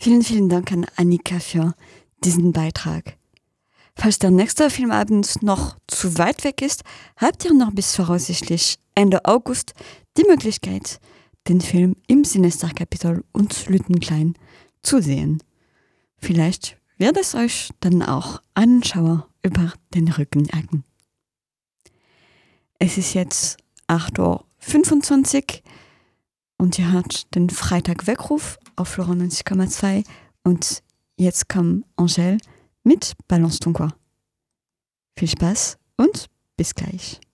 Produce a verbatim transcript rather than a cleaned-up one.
Vielen, vielen Dank an Annika für diesen Beitrag. Falls der nächste Filmabend noch zu weit weg ist, habt ihr noch bis voraussichtlich Ende August die Möglichkeit, den Film im Sinister-Kapitol und Lüttenklein zu sehen. Vielleicht wird es euch dann auch einen Schauer über den Rücken jagen. Es ist jetzt acht Uhr fünfundzwanzig und ihr hört den Freitag-Weckruf auf Flora neunzig Komma zwei und jetzt kommt Angèle mit Balance ton quoi. Viel Spaß und bis gleich.